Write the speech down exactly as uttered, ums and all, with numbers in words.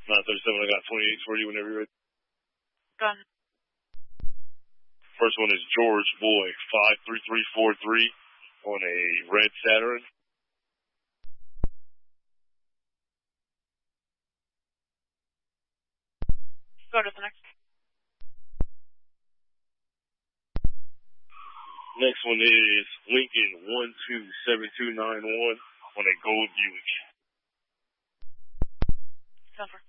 nine thirty-seven, I got twenty-eight for you whenever you're ready. Gun. First one is George Boy, five three three four three on a red Saturn. Go to the next. Next one is Lincoln one two seven two nine one on a gold Buick. Cover.